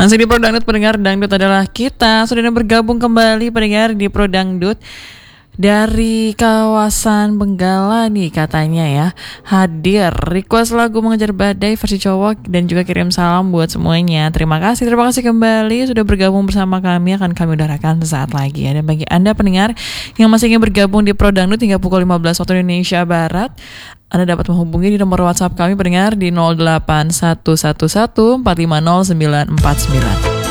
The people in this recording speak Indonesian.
Masih di Pro Dangdut, pendengar dangdut adalah kita. Sudah bergabung kembali pendengar di Pro Dangdut dari kawasan Benggala nih katanya ya. Hadir request lagu Mengejar Badai versi cowok dan juga kirim salam buat semuanya. Terima kasih kembali sudah bergabung bersama kami. Akan kami udarakan sesaat lagi. Dan bagi Anda pendengar yang masih ingin bergabung di Pro Dangdut hingga pukul 15 waktu Indonesia Barat, Anda dapat menghubungi di nomor WhatsApp kami pendengar di 08111 450 949.